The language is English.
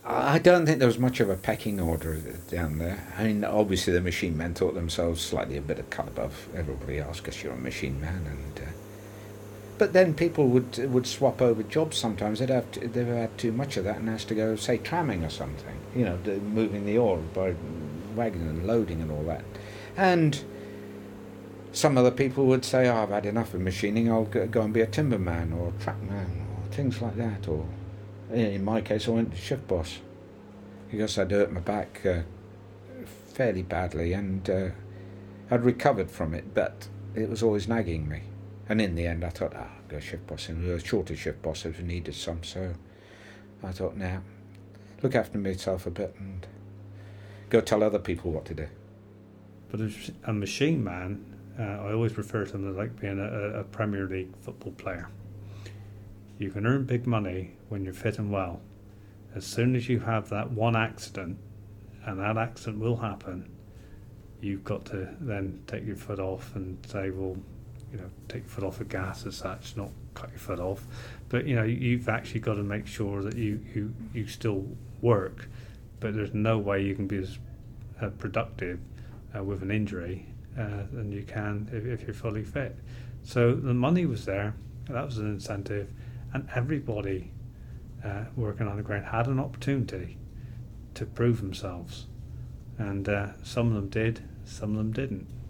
I don't think there was much of a pecking order down there. I mean, obviously the machine men thought themselves slightly a bit of cut above everybody else because you're a machine man, and but then people would swap over jobs sometimes. They've had too much of that and has to go say tramming or something. You know, moving the ore by wagon and loading and all that, and some other people would say, oh, I've had enough of machining, I'll go and be a timberman or a trackman or things like that. Or in my case, I went to shift boss because I'd hurt my back fairly badly and I'd recovered from it, but it was always nagging me. And in the end, I thought, I'll go shift boss and a shorter shift boss if I needed some. So I thought, now, look after myself a bit and go tell other people what to do. But a machine man, I always refer to them as like being a Premier League football player. You can earn big money when you're fit and well. As soon as you have that one accident, and that accident will happen, you've got to then take your foot off and say, well, take your foot off the gas as such, not cut your foot off. But, you've actually got to make sure that you still work, but there's no way you can be as productive with an injury than you can if you're fully fit. So the money was there, that was an incentive, and everybody working on the ground had an opportunity to prove themselves. And some of them did, some of them didn't.